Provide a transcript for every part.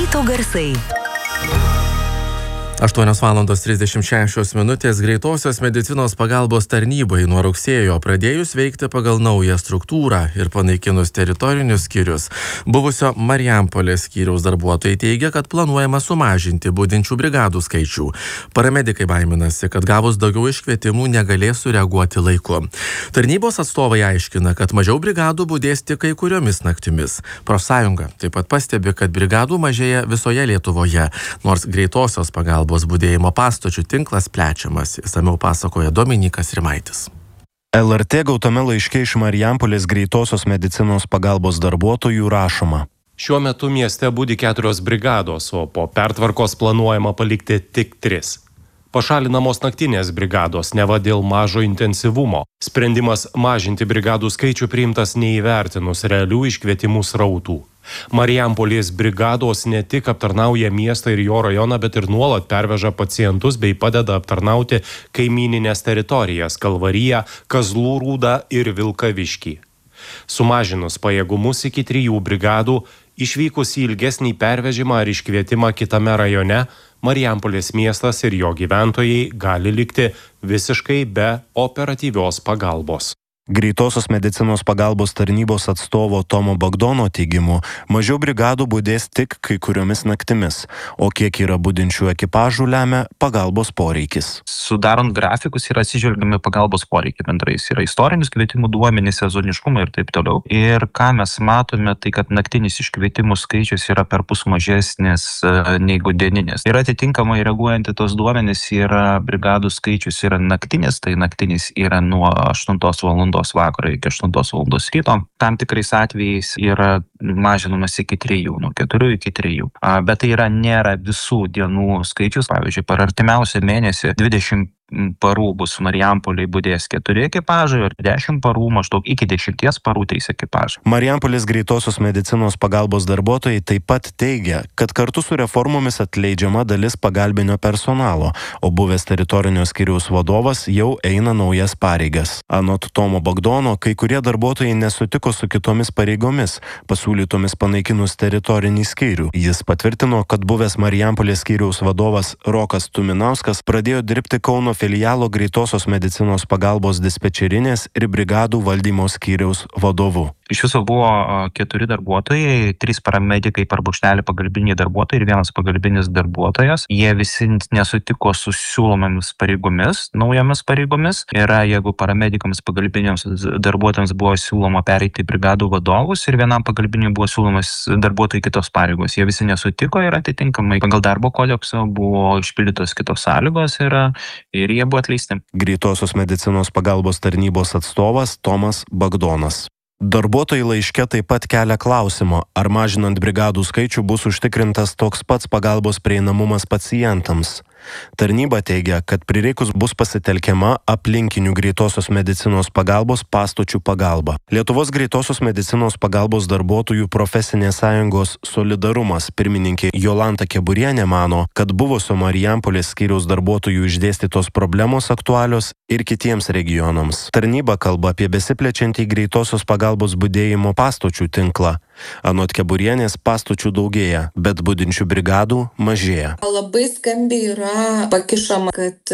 Ryto garsai. 8:36 greitosios medicinos pagalbos tarnybai nuo rugsėjo pradėjus veikti pagal naują struktūrą ir panaikinus teritorinius skyrius, buvusio Marijampolės skyriaus darbuotojai teigia, kad planuojama sumažinti budinčių brigadų skaičių. Paramedikai baiminasi, kad gavus daugiau iškvietimų negalės sureaguoti laiku. Tarnybos atstovai aiškina, kad mažiau brigadų budės tik kai kuriomis naktimis. Profsąjunga taip pat pastebi, kad brigadų mažėja visoje Lietuvoje, nors greitosios pagalbos budėjimo pastočių tinklas plečiamas. Išsamiau pasakoja Dominykas Rimaitis. LRT gautame laiške iš Marijampolės greitosios medicinos pagalbos darbuotojų rašoma. Šiuo metu mieste budi 4 brigados, o po pertvarkos planuojama palikti tik 3. Pašalinamos naktinės brigados, neva dėl mažo intensyvumo. Sprendimas mažinti brigadų skaičių priimtas neįvertinus realių iškvietimų srautų. Marijampolės brigados ne tik aptarnauja miestą ir jo rajoną, bet ir nuolat perveža pacientus bei padeda aptarnauti kaimyninės teritorijas Kalvariją, Kazlų Rūdą ir Vilkaviškį. Sumažinus pajėgumus iki 3 brigadų, išvykus į ilgesnį pervežimą ar iškvietimą kitame rajone, Marijampolės miestas ir jo gyventojai gali likti visiškai be operatyvios pagalbos. Greitosios medicinos pagalbos tarnybos atstovo Tomo Bagdono teigimu, mažiau brigadų budės tik kai kuriomis naktimis, o kiek yra budinčių ekipažų lemia pagalbos poreikis. Sudarant grafikus yra atsižvelgiami pagalbos poreikiai bendrais. Yra istorinis kvietimų duomenys, sezoniškumai ir taip toliau. Ir ką mes matome, tai kad naktinis iškvietimų skaičius yra perpus mažesnis negu dieninis. Ir atitinkamai reaguojant į tos duomenys yra brigadų skaičius yra naktinis, tai naktinis yra nuo 8 val. Vakaro iki 8 val. Ryto. Tam tikrais atvejais yra mažinamas iki 3, nuo 4 iki 3. Bet tai nėra visų dienų skaičius. Pavyzdžiui, per artimiausią mėnesį 20 parų bus Marijampoliai budės 4 ekipažai ir 10 parų maždaug iki 10 parų 3 ekipažai. Marijampolės greitosios medicinos pagalbos darbuotojai taip pat teigia, kad kartu su reformomis atleidžiama dalis pagalbinio personalo, o buvęs teritorinio skyriaus vadovas jau eina naujas pareigas. Anot Tomo Bagdono, kai kurie darbuotojai nesutiko su kitomis pareigomis, pasiūlytomis panaikinus teritorinį skyrių. Jis patvirtino, kad buvęs Marijampolės skyriaus vadovas Rokas Tuminauskas pradėjo dirbti Kauno filialo greitosios medicinos pagalbos dispečerinės ir brigadų valdymo skyriaus vadovu. Iš viso buvo 4 darbuotojai, 3 paramedikai per brūkšnelį pagalbiniai darbuotojai ir 1 pagalbinis darbuotojas. Jie visi nesutiko su siūlomomis pareigomis, naujomis pareigomis. Jeigu paramedikams pagalbiniams darbuotojams buvo siūloma pereiti į brigadų vadovus ir vienam pagalbiniui buvo siūlomas darbuotojai kitos pareigos. Jie visi nesutiko ir atitinkamai pagal darbo kodeksą buvo išpildytos kitos sąlygos ir jie buvo atleisti. Greitosios medicinos pagalbos tarnybos atstovas Tomas Bagdonas. Darbuotojai laiške taip pat kelia klausimą, ar mažinant brigadų skaičių bus užtikrintas toks pats pagalbos prieinamumas pacientams. Tarnyba teigia, kad prireikus bus pasitelkiama aplinkinių greitosios medicinos pagalbos pastočių pagalba. Lietuvos greitosios medicinos pagalbos darbuotojų profesinės sąjungos Solidarumas pirmininkė Jolanta Keburienė mano, kad buvusio Marijampolės skyriaus darbuotojų išdėstytos problemos aktualios ir kitiems regionams. Tarnyba kalba apie besiplečiantį greitosios pagalbos budėjimo pastočių tinklą. Anot Keburienės pastočių daugėja, bet budinčių brigadų mažėja. Labai skambiai yra pakišama, kad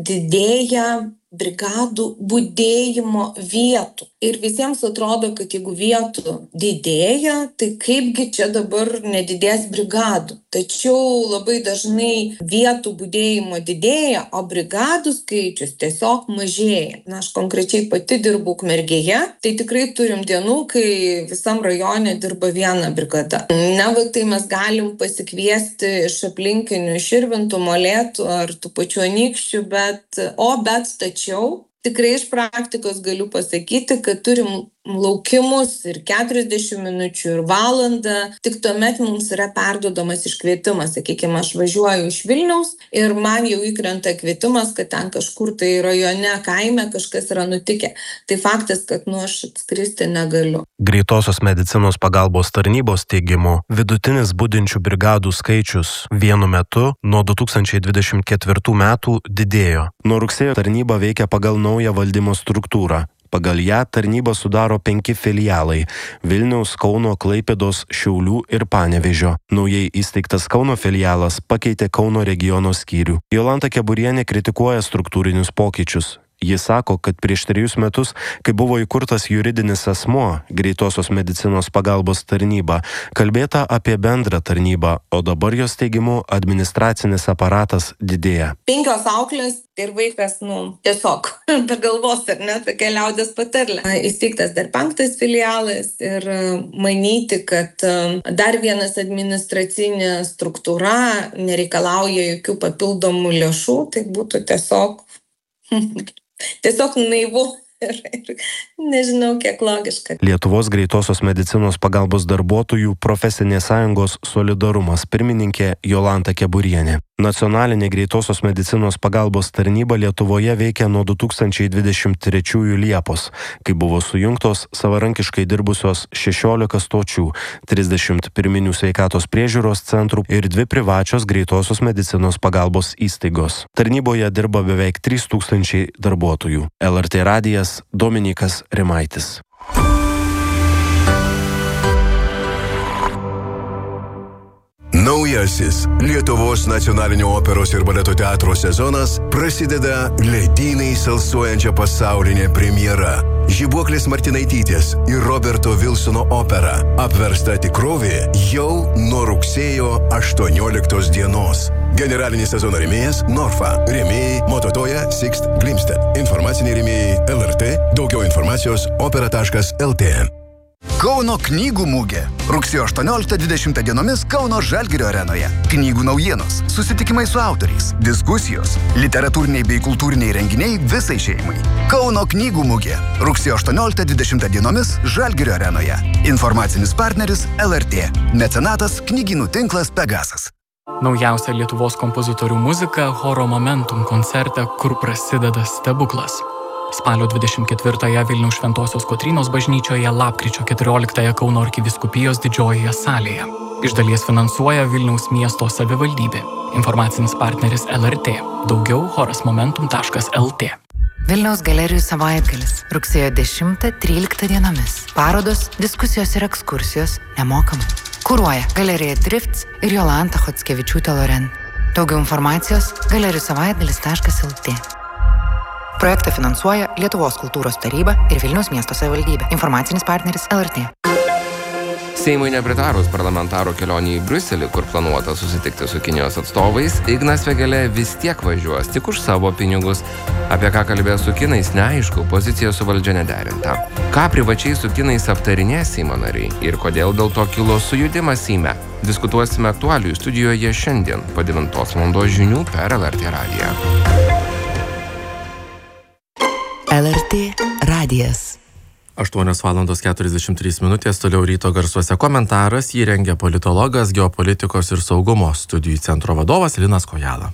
didėja brigadų budėjimo vietų. Ir visiems atrodo, kad jeigu vietų didėja, tai kaipgi čia dabar nedidės brigadų. Tačiau labai dažnai vietų budėjimo didėja, o brigadų skaičius tiesiog mažėja. Aš konkrečiai pati dirbu Ukmergėje, tai tikrai turim dienų, kai visam rajone dirba 1 brigada. Tai mes galim pasikviesti iš aplinkinių Širvintų, Molėtų ar tų pačių Anykščių, bet tačiau tikrai iš praktikos galiu pasakyti, kad turim laukimus ir 40 minučių ir valandą, tik tuomet mums yra perduodamas iškvietimas. Sakykime, aš važiuoju iš Vilniaus ir man jau įkrenta kvietimas, kad ten kažkur tai rajone, kaime kažkas yra nutikę. Tai faktas, kad aš atskristi negaliu. Greitosios medicinos pagalbos tarnybos teigimu, vidutinis budinčių brigadų skaičius vienu metu nuo 2024 metų didėjo. Nuo rugsėjo tarnyba veikia pagal naują valdymo struktūrą. Pagal ją tarnybą sudaro 5 filialai – Vilniaus, Kauno, Klaipėdos, Šiaulių ir Panevėžio. Naujai įsteigtas Kauno filialas pakeitė Kauno regiono skyrių. Jolanta Keburienė kritikuoja struktūrinius pokyčius. Jis sako, kad prieš 3 metus, kai buvo įkurtas juridinis asmuo, greitosios medicinos pagalbos tarnyba, kalbėta apie bendrą tarnybą, o dabar jos teigimu administracinis aparatas didėja. 5 auklės ir vaikas, tiesiog be galvos, ar ne, tokia liaudės patarlė. Įsteigtas dar 5 filialas ir manyti, kad dar vienas administracinė struktūra nereikalauja jokių papildomų lėšų, tai būtų tiesiog naivu ir nežinau, kiek logiška. Lietuvos greitosios medicinos pagalbos darbuotojų profesinės sąjungos Solidarumas pirmininkė Jolanta Keburienė. Nacionalinė greitosios medicinos pagalbos tarnyba Lietuvoje veikia nuo 2023 Liepos, kai buvo sujungtos savarankiškai dirbusios 16 stočių, 30 pirminių sveikatos priežiūros centrų ir 2 privačios greitosios medicinos pagalbos įstaigos. Tarnyboje dirba beveik 3000 darbuotojų. LRT radijas Dominykas Rimaitis. Naujasis Lietuvos nacionalinio operos ir baleto teatro sezonas prasideda ledynais alsuojančia pasaulinė premjera. Žibuoklės Martinaitytės ir Roberto Wilsono opera apversta tikrovė jau nuo rugsėjo 18 dienos. Generalinis sezono rėmėjas Norfa. Rėmėjai Mototoja, Sixt, Glimstedt. Informaciniai rėmėjai LRT. Daugiau informacijos opera.lt. Kauno knygų mugė. Rugsėjo 18-20 dienomis Kauno Žalgirio arenoje. Knygų naujienos, susitikimai su autoriais, diskusijos, literatūriniai bei kultūriniai renginiai visai šeimai. Kauno knygų mugė. Rugsėjo 18-20 dienomis Žalgirio arenoje. Informacinis partneris LRT. Mecenatas knygynų tinklas Pegasas. Naujausia Lietuvos kompozitorių muzika Choro Momentum koncerte Kur prasideda stebuklas. Spalio 24-ąją Vilniaus Šventosios Kotrynos bažnyčioje, lapkričio 14-ąją Kauno arkivyskupijos didžiojoje salėje. Iš dalies finansuoja Vilniaus miesto savivaldybė. Informacinis partneris LRT. Daugiau chorasmomentum.lt. Vilniaus galerijų savaitgalis. Rugsėjo 10-13 dienomis. Parodos, diskusijos ir ekskursijos nemokamai. Kuruoja Galerija Drifts ir Jolanta Chockevičiūtė Loren. Daugiau informacijos galerijusavaitgalis.lt. Projektą finansuoja Lietuvos kultūros taryba ir Vilniaus miesto savivaldybė. Informacinis partneris LRT. Seimui nepritarus parlamentarų kelionį į Briuselį, kur planuota susitikti su Kinijos atstovais, Ignas Vėgėlė vis tiek važiuos tik už savo pinigus. Apie ką kalbės su kinais neaišku, pozicija su valdžia nederinta. Ką privačiai su kinais aptarinės Seimo nariai ir kodėl dėl to kilo sujudimas Seime? Diskutuosime aktualijų studijoje šiandien po 9 val. Žinių per LRT radiją. LRT radijas. 8:43 min. Toliau ryto garsuose komentaras, jį rengia politologas, geopolitikos ir saugumo studijų centro vadovas Linas Kojala.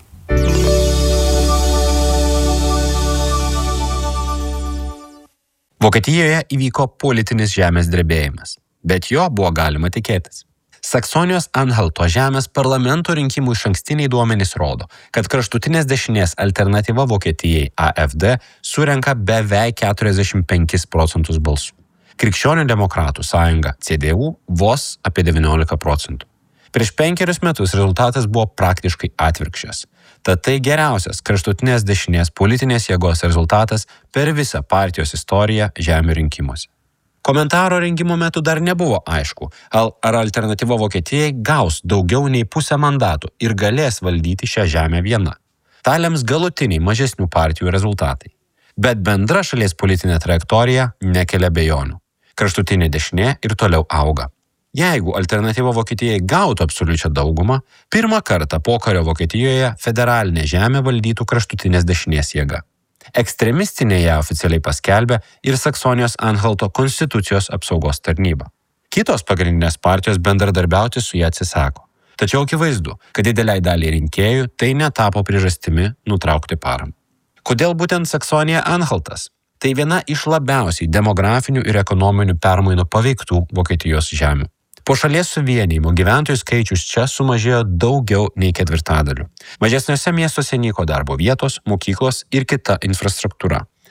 Vokietijoje įvyko politinis žemės drebėjimas, bet jo buvo galima tikėtis. Saksonijos Anhalto žemės parlamento rinkimų išankstiniai duomenys rodo, kad kraštutinės dešinės alternatyva Vokietijai AfD surenka beveik 45% balsų. Krikščionių demokratų sąjunga CDU vos apie 19%. Prieš 5 metus rezultatas buvo praktiškai atvirkščias. Tad tai geriausias kraštutinės dešinės politinės jėgos rezultatas per visą partijos istoriją žemių rinkimuose. Komentaro rengimo metu dar nebuvo aišku, ar alternatyva Vokietijai gaus daugiau nei pusę mandatų ir galės valdyti šią žemę viena. Ta lems galutiniai mažesnių partijų rezultatai. Bet bendra šalies politinė trajektorija nekelia abejonių. Kraštutinė dešinė ir toliau auga. Jeigu alternatyva Vokietijai gautų absoliučią daugumą, pirmą kartą pokario Vokietijoje federalinė žemė valdytų kraštutinės dešinės jėga. Ekstremistinė ją oficialiai paskelbė ir Saksonijos Anhalto konstitucijos apsaugos tarnyba. Kitos pagrindinės partijos bendradarbiauti su ją atsisako. Tačiau akivaizdu, kad dideliai daliai rinkėjų tai netapo priežastimi nutraukti paramą. Kodėl būtent Saksonija Anhaltas? Tai viena iš labiausiai demografinių ir ekonominių permainų paveiktų Vokietijos žemių. Po šalies suvienijimo gyventojų skaičius čia sumažėjo daugiau nei 1/4. Mažesniuose miestuose nyko darbo vietos, mokyklos ir kita infrastruktūra.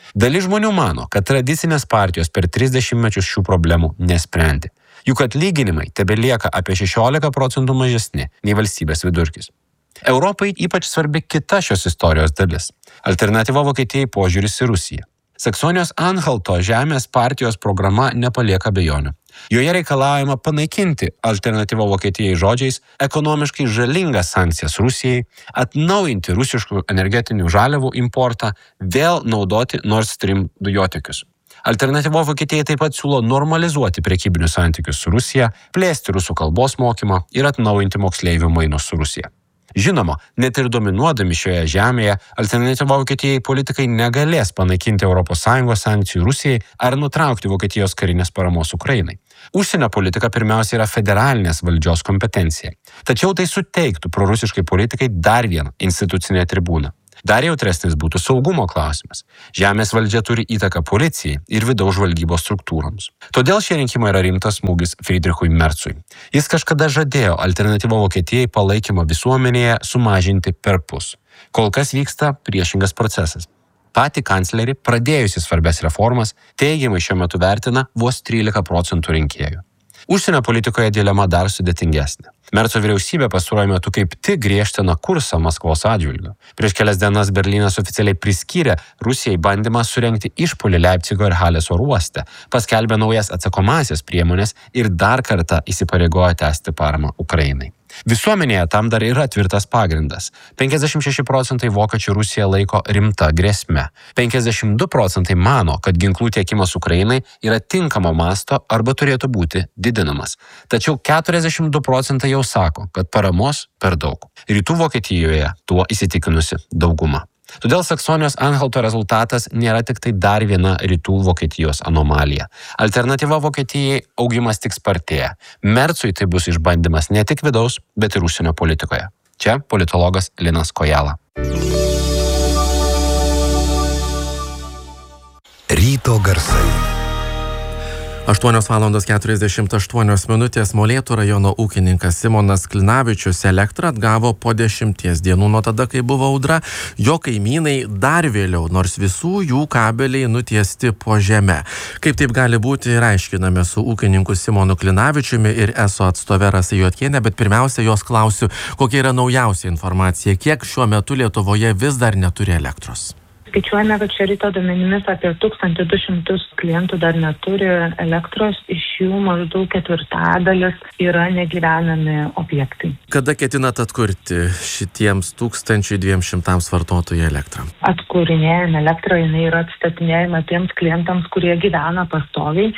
Dalis žmonių mano, kad tradicinės partijos per 30 mečius šių problemų nesprendė. Juk atlyginimai tebelieka apie 16% mažesni nei valstybės vidurkis. Europai ypač svarbi kita šios istorijos dalis – alternatyva Vokietijai požiūris į Rusiją. Saksonijos Anhalto žemės partijos programa nepalieka abejonių. Joje reikalaujama panaikinti alternatyva Vokietijai žodžiais ekonomiškai žalingas sankcijas Rusijai, atnaujinti rusiškų energetinių žaliavų importą, vėl naudoti Nord Stream dujotiekius. Alternatyva Vokietijai taip pat siūlo normalizuoti prekybinius santykius su Rusija, plėsti rusų kalbos mokymą ir atnaujinti moksleivių mainus su Rusija. Žinoma, net ir dominuodami šioje žemėje, alternatyva Vokietijai politikai negalės panaikinti ES sankcijų Rusijai ar nutraukti Vokietijos karinės paramos Ukrainai. Užsienio politika pirmiausia yra federalinės valdžios kompetencija. Tačiau tai suteiktų prorusiškai politikai dar vieną institucinę tribūną. Dar jautresnis būtų saugumo klausimas. Žemės valdžia turi įtaką policijai ir vidaus žvalgybos struktūroms. Todėl šie rinkimai yra rimtas smūgis Friedrichui Merzui. Jis kažkada žadėjo alternatyvą Vokietijai palaikymą visuomenėje sumažinti perpus. Kol kas vyksta priešingas procesas. Patį kanclerį, pradėjusi svarbias reformas, teigiamai šiuo metu vertina vos 13% rinkėjų. Užsienio politikoje dilema dar sudėtingesnė. Merzo vyriausybė pastaruoju metu kaip tik griežtina kursą Maskvos atžvilgiu. Prieš kelias dienas Berlynas oficialiai priskyrė Rusijai bandymą surengti išpuolį Leipcigo ir Halės oro uoste, paskelbė naujas atsakomąsias priemonės ir dar kartą įsipareigojo tęsti paramą Ukrainai. Visuomenėje tam dar yra tvirtas pagrindas. 56% vokiečių Rusiją laiko rimta grėsme. 52% mano, kad ginklų tiekimas Ukrainai yra tinkamo masto arba turėtų būti didinamas. Tačiau 42% jau sako, kad paramos per daug. Rytų Vokietijoje tuo įsitikinusi dauguma. Todėl Saksonijos Anhalto rezultatas nėra tik tai dar viena rytų Vokietijos anomalija. Alternatyva Vokietijai augimas tik spartėja. Merzui tai bus išbandymas ne tik vidaus, bet ir užsienio politikoje. Čia politologas Linas Kojala. Ryto garsai. 8:48 Molėtų rajono ūkininkas Simonas Klinavičius elektrą atgavo po 10 dienų nuo tada, kai buvo audra, jo kaimynai dar vėliau, nors visų jų kabeliai nutiesti po žeme. Kaip taip gali būti, ir aiškiname su ūkininku Simonu Klinavičiumi ir ESO atstove Rasa Juodkiene, bet pirmiausia jos klausiu, kokia yra naujausia informacija, kiek šiuo metu Lietuvoje vis dar neturi elektros. Skaičiuojame, kad šio ryto duomenimis apie 1200 klientų dar neturi elektros, iš jų maždaug ketvirtadalis yra negyvenami objektai. Kada ketinat atkurti šitiems 1200 vartotojų elektrą? Atkūrinėjame elektrą, jinai yra atstatinėjama tiems klientams, kurie gyvena pastoviai.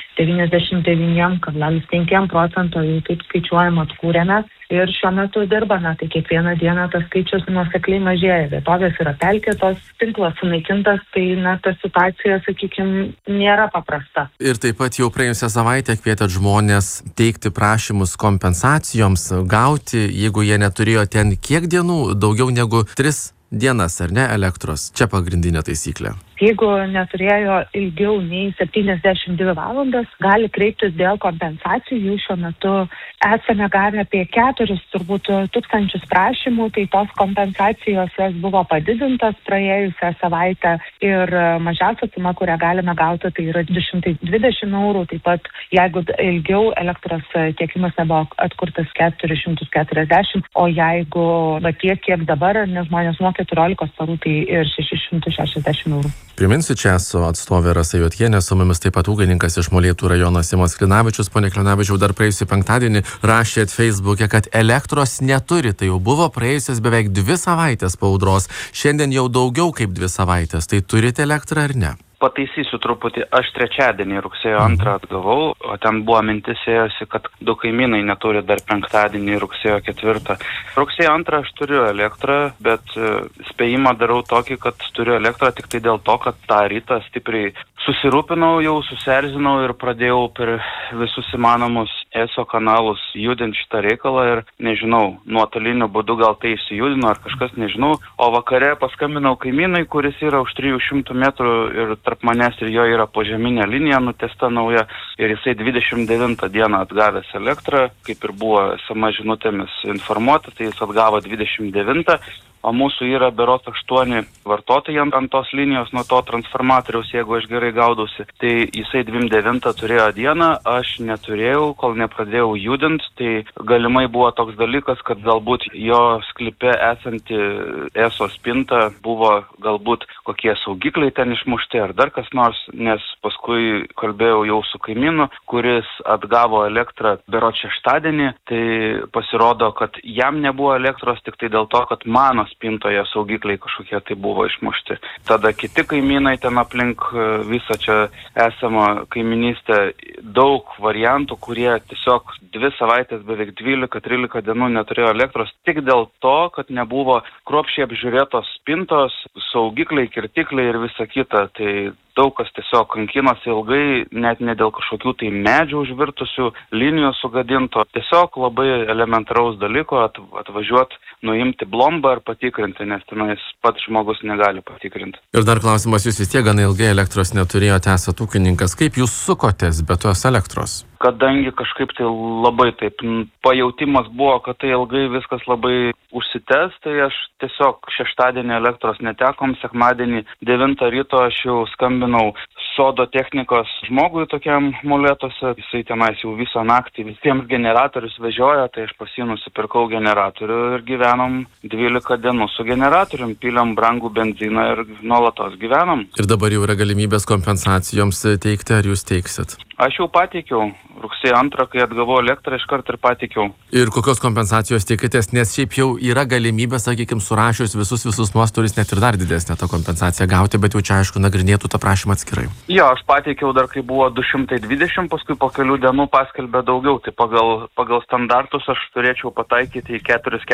99,5% jau taip skaičiuojama atkūrėme. Ir šiuo metu dirbame, tai kiekvieną dieną tas skaičius nuosekliai mažėja. Vietovės yra pelkėtos, tinklas sunaikintas, tai ta situacija, sakykime, nėra paprasta. Ir taip pat jau praėjusią savaitę kvietėt žmonės teikti prašymus kompensacijoms, gauti, jeigu jie neturėjo ten kiek dienų, daugiau negu 3 dienas, ar ne, elektros. Čia pagrindinė taisyklė. Jeigu neturėjo ilgiau nei 72 valandas, gali kreiptis dėl kompensacijų. Jų šiuo metu esame gavę apie 4,000 prašymų, tai tos kompensacijos jos buvo padidintas praėjusią savaitę ir mažiausia suma, kurią galime gauti, tai yra 220 eurų. Taip pat, jeigu ilgiau elektros tiekimas nebuvo atkurtas 440, o jeigu tiek, kiek dabar, nes žmonės nuo 14 parų, tai ir 660 eurų. Priminsiu, čia su atstovė Rasa Juodkienė, su mumis taip pat ūkininkas iš Molėtų rajono Simonas Klinavičius. Pone Klinavičiau, dar praėjusį penktadienį rašėt Facebook'e, kad elektros neturi. Tai jau buvo praėjusias beveik 2 savaitės po audros. Šiandien jau daugiau kaip 2 savaitės. Tai turite elektrą ar ne? Pataisysiu truputį, aš trečiadienį rugsėjo 2 atgavau, o ten buvo mintis ėjosi, kad 2 kaimynai neturi dar penktadienį rugsėjo 4. Rugsėjo 2 aš turiu elektrą, bet spėjimą darau tokį, kad turiu elektrą tik tai dėl to, kad tą rytą stipriai susirūpinau, jau susierzinau ir pradėjau per visus įmanomus ESO kanalus judinti šitą reikalą ir nežinau, nuotoliniu būdu gal tai išsijudino ar kažkas, nežinau, o vakare paskambinau kaimynai, kuris yra už 300 metrų ir tarp manęs ir jo yra požeminė linija nutiesta nauja ir jisai 29 dieną atgavęs elektrą, kaip ir buvo SMS žinutėmis informuota, tai jis atgavo 29, o mūsų yra berods 8 vartotojai ant tos linijos nuo to transformatoriaus, jeigu aš gerai gaudausi. Tai jisai 29 turėjo dieną, aš neturėjau, kol nepradėjau judint, tai galimai buvo toks dalykas, kad galbūt jo sklype esanti ESO spinta buvo galbūt kokie saugikliai ten išmušti ar dar kas nors, nes paskui kalbėjau jau su kaimynu, kuris atgavo elektrą berods šeštadienį, tai pasirodo, kad jam nebuvo elektros tik tai dėl to, kad mano spintoje saugikliai kažkokie tai buvo išmušti. Tada kiti kaimynai ten aplink visą čia esamą kaiminystę, daug variantų, kurie tiesiog 2 savaitės, beveik 12-13 dienų neturėjo elektros tik dėl to, kad nebuvo kruopščiai apžiūrėtos spintos, saugikliai, kirtikliai ir visa kita. Tai daug kas tiesiog kankinosi ilgai, net ne dėl kažkokių tai medžių užvirtusių, linijų sugadinto. Tiesiog labai elementaraus dalyko atvažiuoti, nuimti blombą ar patikrinti, nes tenais pats žmogus negali patikrinti. Ir dar klausimas, jūs vis tiek gana ilgai elektros neturėjote, esat ūkininkas. Kaip jūs sukotės be tos elektros? Kadangi kažkaip tai labai taip pajautimas buvo, kad tai ilgai viskas labai užsitęs, tai aš tiesiog šeštadienį elektros netekom, sekmadienį 9 ryto aš jau skambinau sodo technikos žmogui tokiam molėtuose, jisai tenais jau visą naktį visiems generatorius vežioja, tai aš pas jį nusipirkau generatorių ir gyvenom 12 dienų su generatorium, pylėm brangų benziną ir nuolatos gyvenom. Ir dabar jau yra galimybės kompensacijoms teikti, ar jūs teiksit? Aš jau pateikiau. Rugsėjo 2, kai atgavau elektrą, iškart ir pateikiau. Ir kokios kompensacijos tikitės, nes šiaip jau yra galimybė, sakykime, surašius visus nuostolius, net ir dar didesnę tą kompensaciją gauti, bet jau čia, aišku, nagrinėtų tą prašymą atskirai. Jo, aš pateikiau dar, kai buvo 220, paskui po kelių dienų paskelbė daugiau. Tai pagal standartus aš turėčiau pataikyti į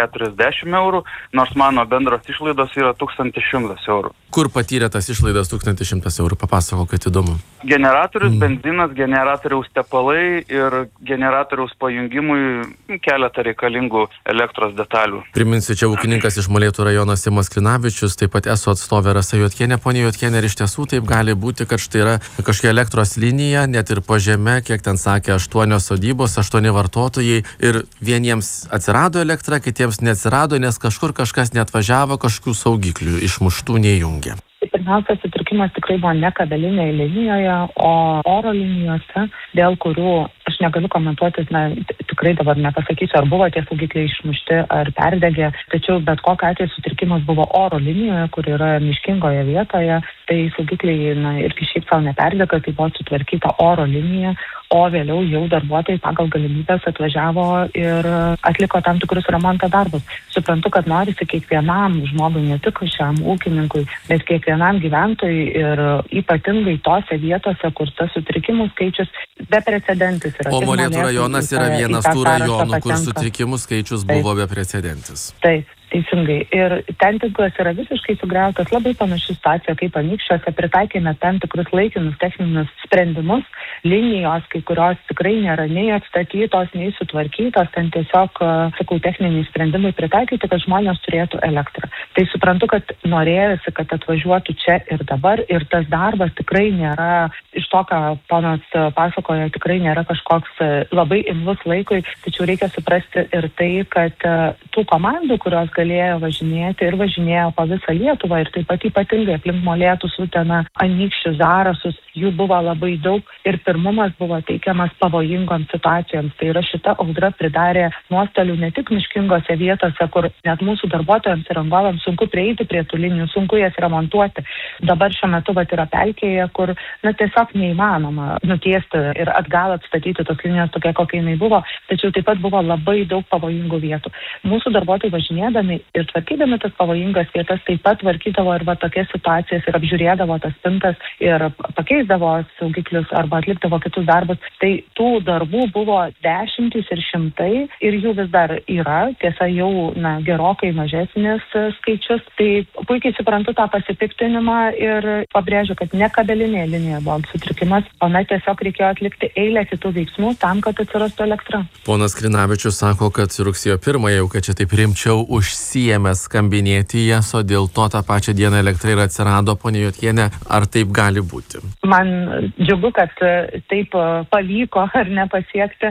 440 eurų, nors mano bendros išlaidos yra 1100 eurų. Kur patyrė tas išlaidas 1100 eurų? Papasakokit, įdomu. Generatorius, benzinas, generatoriaus tepalai ir generatoriaus pajungimui keletą reikalingų elektros detalių. Priminsiu, čia ūkininkas iš Molėtų rajono Simas Klinavičius, taip pat ESO atstovė Rasa Juodkienė. Ponia Juodkienė, ir iš tiesų taip gali būti, kad štai yra kažkokia elektros linija, net ir po žeme, kiek ten sakė, 8 sodybos, 8 vartotojai, ir vieniems atsirado elektra, kitiems neatsirado, nes kažkur kažkas neatvažiavo, kažkokių saugiklių išmuštų neįjungė. Pirmiausia, sutrikimas tikrai buvo ne kabelinėje linijoje, o oro linijose, dėl kurių aš negaliu komentuoti, tikrai dabar nepasakysiu, ar buvo tie saugikliai išmušti, ar perdegė, tačiau bet kokiu atveju sutrikimas buvo oro linijoje, kur yra miškingoje vietoje, tai saugikliai irgi šiaip savo neperdega, tai buvo sutvarkyta oro linija, o vėliau jau darbuotojai pagal galimybės atvažiavo ir atliko tam tikrus remonto darbus. Suprantu, kad norisi kiekvienam žmogui, ne tik šiam ūkininkui, bet kiekvienam gyventojui ir ypatingai tose vietose, kur tas sutrikimų skaičius beprecedentis yra. O Molėtų rajonas yra vienas tų rajonų, kur sutrikimų skaičius buvo beprecedentis. Taip. Teisingai. Ir ten tinklas yra visiškai sugriautas, labai panaši situacija kaip Anykščiuose, pritaikėme tam tikrus laikinus techninius sprendimus, linijos, kai kurios tikrai nėra nei atstatytos, nei sutvarkytos, ten tiesiog, techniniai sprendimai pritaikyti, kad žmonės turėtų elektrą. Tai suprantu, kad norėjusi, kad atvažiuotų čia ir dabar, ir tas darbas tikrai nėra, iš to, ką ponas pasakoja, tikrai nėra kažkoks labai imlus laikui, tačiau reikia suprasti ir tai, kad tų komandų, kurios galėjo važinėti ir važinėjo po visą Lietuvą ir taip pat ypatingai aplink Molėtus, Uteną, Anykščius, Zarasus, jų buvo labai daug ir pirmumas buvo teikiamas pavojingoms situacijoms. Tai yra šita audra pridarė nuostolių ne tik miškingose vietose, kur net mūsų darbuotojams ir rangovams sunku prieiti prie tų linijų, sunku jas remontuoti. Dabar šiuo metu yra pelkėje, kur tiesiog neįmanoma nutiesti ir atgal atstatyti tos linijos tokia, kokia jinai buvo, tačiau taip pat buvo labai daug pavojingų vietų. Mūsų darbuotojai važinėdami ir tvarkydami tas pavojingas vietas taip pat tvarkydavo ir tokias situacijas ir apžiūrėdavo tas spintas ir pakeisdavo saugiklius arba atlikdavo kitus darbus. Tai tų darbų buvo dešimtys ir šimtai ir jų vis dar yra, tiesa jau gerokai mažesnis skaičius. Tai puikiai suprantu tą pasipiktinimą ir pabrėžiu, kad ne kabelinėje linijoje buvo sutrikimas, o tiesiog reikėjo atlikti eilę kitų veiksmų tam, kad atsirastų elektra. Ponas Klinavičius sako, kad rugsėjo 1 jau, kad čia taip rimčiau užsiėmė skambinėti į ESO, dėl to tą pačią dieną elektra ir atsirado. Ponia Juodkienė, ar taip gali būti? Man džiugu, kad taip pavyko ar nepasiekti.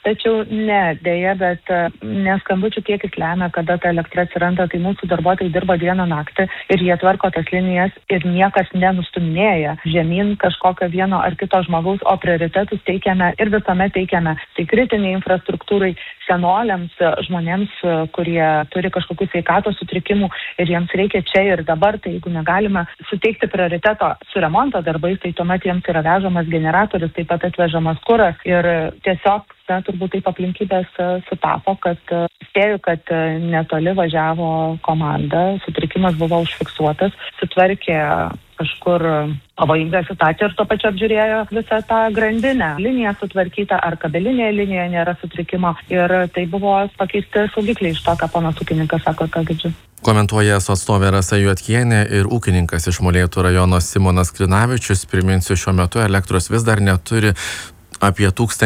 Tačiau ne, dėja, bet neskambučių kiekis lemia, kada ta elektra atsiranda, tai mūsų darbuotojai dirba dieną naktį ir jie tvarko tas linijas ir niekas nenustuminėja žemyn kažkokio vieno ar kito žmogaus, o prioritetus teikiame ir visuomet teikiame tai kritiniai infrastruktūrai, senoliams, žmonėms, kurie turi kažkokių sveikatos sutrikimų ir jiems reikia čia ir dabar, tai jeigu negalime suteikti prioriteto su remonto darbais, tai tuomet jiems yra vežamas generatorius, taip pat atvežamas kuras ir tiesiog turbūt taip aplinkybės sutapo, kad spėju, kad netoli važiavo komanda, sutrikimas buvo užfiksuotas, sutvarkė kažkur pavojingą situaciją ir tuo pačiu apžiūrėjo visą tą grandinę. Linija sutvarkyta, ar kabelinėje linijoje nėra sutrikimo ir tai buvo pakeisti saugikliai iš to, ką ponas ūkininkas sako, ką girdžiu. Komentuoja eso atstovė Rasa Juodkienė ir ūkininkas iš Molėtų rajono Simonas Krinavičius. Priminsiu, šiuo metu elektros vis dar neturi apie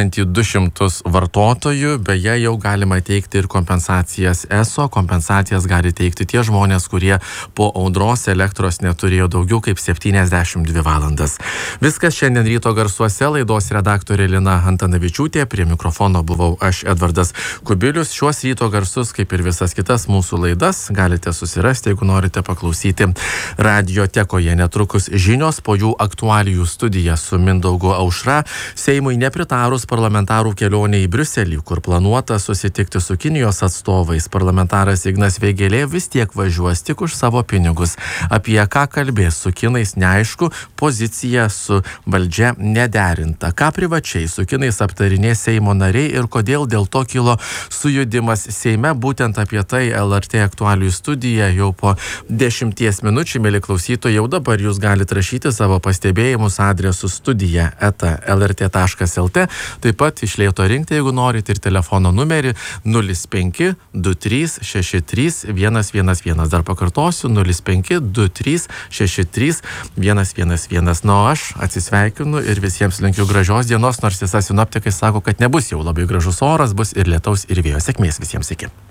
1200 vartotojų, beje, jau galima teikti ir kompensacijas eso. Kompensacijas gali teikti tie žmonės, kurie po audros elektros neturėjo daugiau kaip 72 valandas. Viskas šiandien ryto garsuose, laidos redaktorė Lina Antanavičiūtė, prie mikrofono buvau aš, Edvardas Kubilius. Šiuos ryto garsus, kaip ir visas kitas mūsų laidas, galite susirasti, jeigu norite paklausyti radiotekoje. Netrukus žinios, po jų aktualijų studija su Mindaugu Aušra. Seimui nepritarus parlamentarų kelionė į Briuselį, kur planuota susitikti su Kinijos atstovais, parlamentaras Ignas Vėgėlė vis tiek važiuos tik už savo pinigus. Apie ką kalbės su kinais neaišku, pozicija su valdžia nederinta. Ką privačiai su kinais aptarinės Seimo nariai ir kodėl dėl to kilo sujudimas Seime, būtent apie tai LRT aktualijų studija jau po 10 minučių. Mėly klausytojai, jau dabar jūs galite rašyti savo pastebėjimus adresu studija@lrt.lt. Taip pat iš lėto rinkti, jeigu norite, ir telefono numerį 05 23 63 111. Dar pakartosiu, 05 23 63 111. Na, o aš atsisveikinu ir visiems linkiu gražios dienos, nors tiesa sinoptikai sako, kad nebus jau labai gražus oras, bus ir lietaus, ir vėjo. Sėkmės visiems, iki.